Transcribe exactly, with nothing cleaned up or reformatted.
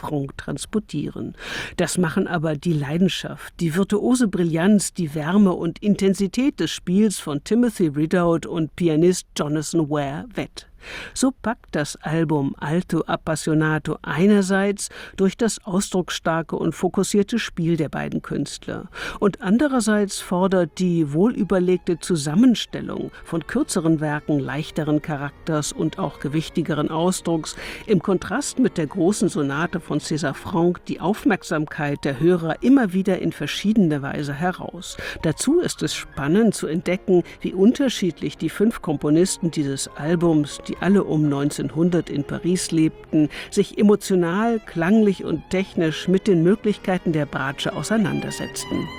Franck transportieren. Das machen aber die Leidenschaft, die virtuose Brillanz, die Wärme und Intensität des Spiels von Timothy Ridout und Pianist Jonathan Ware wett. So packt das Album Alto Appassionato einerseits durch das ausdrucksstarke und fokussierte Spiel der beiden Künstler und andererseits fordert die wohlüberlegte Zusammenstellung von kürzeren Werken leichteren Charakters und auch gewichtigeren Ausdrucks im Kontrast mit der großen Sonate von César Franck die Aufmerksamkeit der Hörer immer wieder in verschiedener Weise heraus. Dazu ist es spannend zu entdecken, wie unterschiedlich die fünf Komponisten dieses Albums, die alle um neunzehnhundert in Paris lebten, sich emotional, klanglich und technisch mit den Möglichkeiten der Bratsche auseinandersetzten.